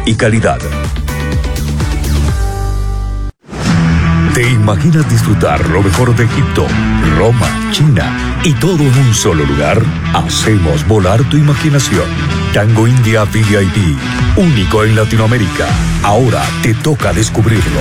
y calidad. ¿Te imaginas disfrutar lo mejor de Egipto, Roma, China y todo en un solo lugar? Hacemos volar tu imaginación. Tango India VIP, único en Latinoamérica. Ahora te toca descubrirlo.